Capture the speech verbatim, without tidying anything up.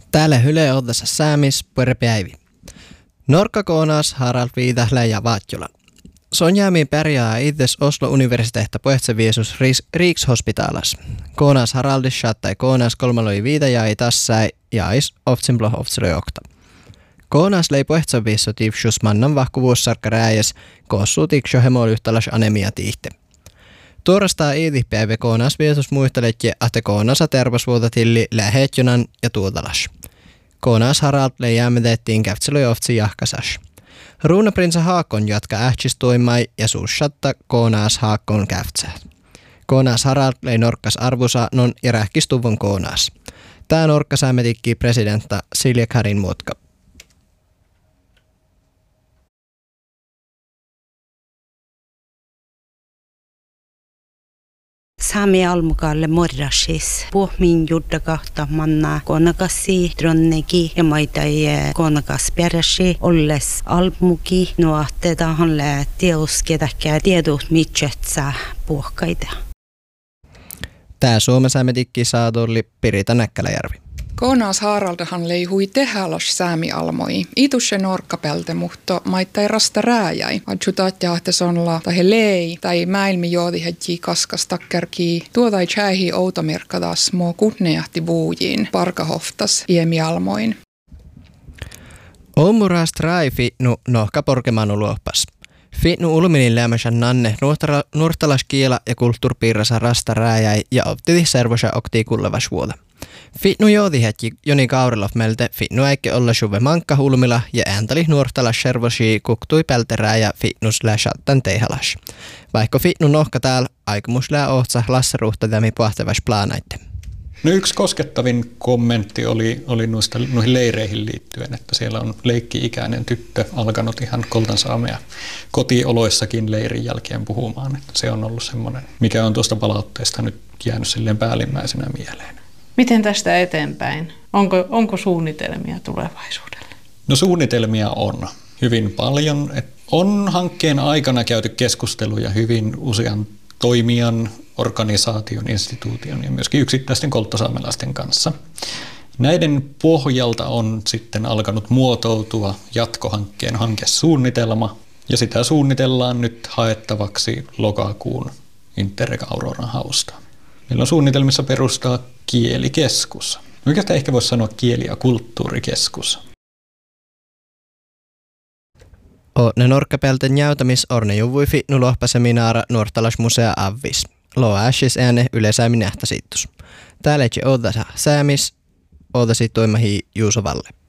Täällä hyle oddassa säämis puerpäivi. Norka koonas Harald Viitählä ja Vaatjola. Sonjaamin pärjää itses Oslo universiteetta pohtseviisus Rikshospitalas. Koonas Haraldis saattai koonas kolmaloi viitä jäi tässä jäis oftsinblo oftsiloi okta. Koonas lei pohtseviisu tivsus mannan vahkuvuussarkka rääjäs koossu tiksio hemolyhtalas anemia tiihte. Tuorastaa iitipäivä koonas viisus muisteletje, että koonasa terveysvuotatilli lähetjönan ja tuotalas. Koonas Harald lei jäämetettiin käftseloi oftsi jahkasas. Ruunaprinsa Haakon jatka ähtsistoimai ja suussatta koonas Haakon käftsää. Koonas Harald lei norkkas arvusa non ja rähkistuvon koonas. Tää norkka säämetikki presidentta Silja Karin muotka. Saami almukalle morrasis. Puhmin juurda kahta manna konakassi, dronnegi ja maitai konakas peräsi olles almuki. Nuohtetahan lää teosketäkää tiedot mitsetsä puhkaita. Tää Suomen säämetikki saadolli Pirita Näkkäläjärvi. Koonas Haraldahan leihui tehalas säämi almoi. Itusse norkkapelte, mutta maittai rasta rääjäi. Adjutat jahtes onla tai lei tai mäilmi joodi hetji kaskas takkerki. Tuotai tjäihi outomirkkadas mo kutnejahti vuujiin. Parkahoftas iemi almoin. Omuras traifi nu nohka porkemanu luopas. Fitnu ulminin lämmösän nanne nuortalas kiela ja kulttuurpiirrasa rasta rääjäi ja optiti servosa oktii kullevas vuoda. Fitnu joodi hetki Joni Kaurilov melte fitnu äikke olla suve mankka hulmilla ja ääntali nuortalas servosi kuktui pelterää ja fitnus lää shattan teihalas. Vaikka fitnu nohka täällä aikomus lää ohtsa lassaruhtadami pohtevas plaanaitte. No yksi koskettavin kommentti oli, oli noista, noihin leireihin liittyen, että siellä on leikki-ikäinen tyttö alkanut ihan koltansaamea kotioloissakin leirin jälkeen puhumaan. Että se on ollut semmoinen, mikä on tuosta palautteesta nyt jäänyt silleen päällimmäisenä mieleen. Miten tästä eteenpäin? Onko, onko suunnitelmia tulevaisuudelle? No suunnitelmia on hyvin paljon. Et on hankkeen aikana käyty keskusteluja hyvin usean toimijan, organisaation, instituution ja myöskin yksittäisten kolttasaamelaisten kanssa. Näiden pohjalta on sitten alkanut muotoutua jatkohankkeen hankesuunnitelma ja sitä suunnitellaan nyt haettavaksi lokakuun Interreg Auroran hausta. Meillä on suunnitelmissa perustaa kielikeskus. Oikeastaan ehkä voisi sanoa kieli- ja kulttuurikeskus. Ne norkkapelten jäytämis orne juvui fitnu lohpaseminaara nuortalasmusea avvis. Loa ässis ääne yleisäämin nähtäsittus. Täällä etsi oodasa säämis, oodasi toimahi Juuso Valle.